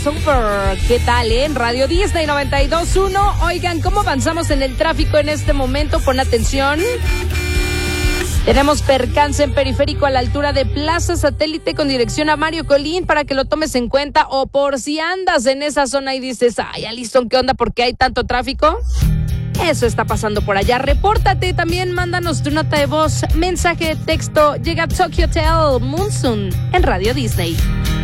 Super. ¿Qué tal, en Radio Disney 92.1? Oigan, ¿cómo avanzamos en el tráfico en este momento? Pon atención. Tenemos percance en periférico a la altura de Plaza Satélite con dirección a Mario Colín para que lo tomes en cuenta, o por si andas en esa zona y dices, ay, Alison, ¿qué onda? ¿Por qué hay tanto tráfico? Eso está pasando por allá. Repórtate, también mándanos tu nota de voz, mensaje de texto, llega a Tokyo Hotel Monsoon en Radio Disney.